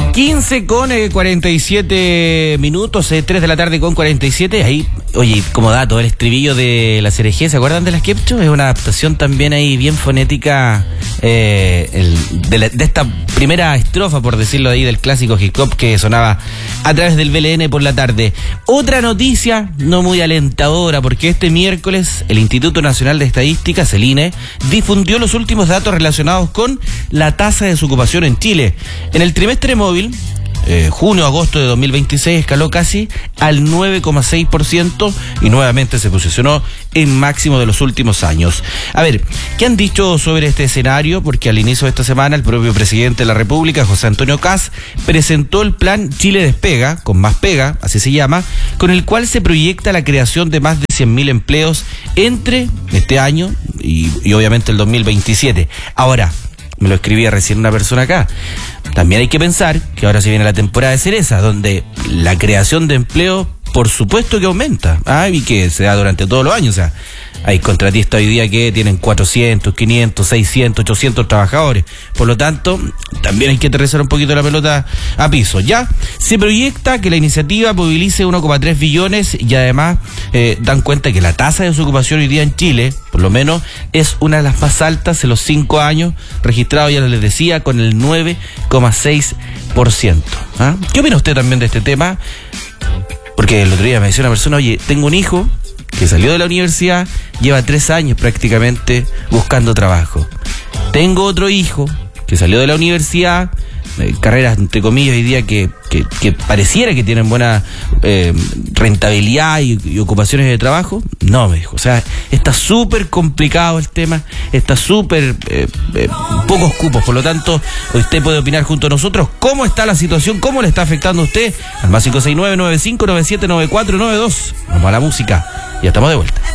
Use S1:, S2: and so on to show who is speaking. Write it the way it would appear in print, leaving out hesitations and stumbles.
S1: 15 con 47 minutos, 3 de la tarde con 47. Ahí, oye, como dato, el estribillo de la CRG, ¿se acuerdan de las Kepcho? Es una adaptación también ahí bien fonética de esta primera estrofa, por decirlo ahí, del clásico hip hop que sonaba a través del BLN por la tarde. Otra noticia no muy alentadora, porque este miércoles el Instituto Nacional de Estadísticas, el INE, difundió los últimos datos relacionados con la tasa de desocupación en Chile. En el trimestre móvil, junio-agosto de 2026, escaló casi al 9,6% y nuevamente se posicionó en máximo de los últimos años. A ver, ¿qué han dicho sobre este escenario? Porque al inicio de esta semana el propio presidente de la República, José Antonio Kast, presentó el plan Chile Despega, con más pega, así se llama, con el cual se proyecta la creación de más de 100.000 empleos entre este año y obviamente el 2027. Ahora, me lo escribía recién una persona acá. También hay que pensar que ahora se viene la temporada de cereza, donde la creación de empleo, por supuesto que aumenta, y que se da durante todos los años. O sea, hay contratistas hoy día que tienen 400, 500, 600, 800 trabajadores. Por lo tanto, también hay que aterrizar un poquito la pelota a piso. Ya se proyecta que la iniciativa movilice 1,3 billones y además dan cuenta que la tasa de desocupación hoy día en Chile, por lo menos, es una de las más altas en los 5 años, registrado, ya les decía, con el 9,6%. ¿Qué opina usted también de este tema? Porque el otro día me decía una persona, oye, tengo un hijo que salió de la universidad, lleva 3 años prácticamente buscando trabajo. Tengo otro hijo que salió de la universidad, carreras entre comillas hoy día que pareciera que tienen buena rentabilidad y ocupaciones de trabajo. No, me dijo, o sea, está súper complicado el tema, está súper pocos cupos. Por lo tanto, usted puede opinar junto a nosotros cómo está la situación, cómo le está afectando a usted al +569-9597-9492. Vamos a la música, ya estamos de vuelta.